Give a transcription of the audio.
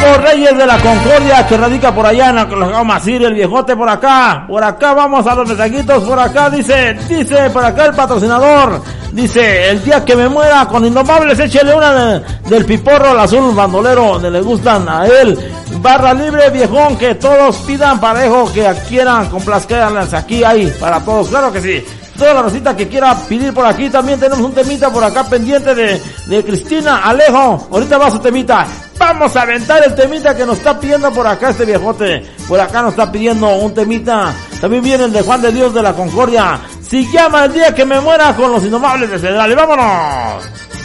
los Reyes de la Concordia, que radica por allá en Oklahoma City, el viejote por acá vamos a los mensajitos, por acá dice por acá el patrocinador, dice, el día que me muera con Indomables, échele una del Piporro al Azul bandolero, donde le gustan a él, barra libre viejón, que todos pidan parejo, que quieran complazquearlas, aquí hay para todos, claro que sí. Toda la rosita que quiera pedir por aquí, también tenemos un temita por acá pendiente de Cristina Alejo. Ahorita va su temita. Vamos a aventar el temita que nos está pidiendo por acá este viejote. Por acá nos está pidiendo un temita. También viene el de Juan de Dios de la Concordia. Se llama El día que me muera con los Indomables de Cedral. ¡Vámonos!